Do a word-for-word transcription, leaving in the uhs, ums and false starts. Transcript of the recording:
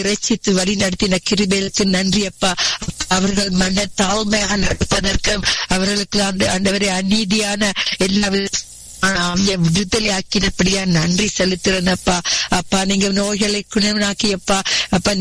இறைச்சித்து வழி நடத்தின கிருபைக்கு நன்றி அப்பா. அவர்கள் மன தாழ்மையாக நடப்பதற்கும் அவர்களுக்கு அந்த ஆண்டவரே அநீதியான எல்லா விடுதலை ஆக்கினபடியா நன்றி செலுத்துறேன் அப்பா. அப்பா நீங்க நோய்களை குணமாக்கியப்பா. அப்பா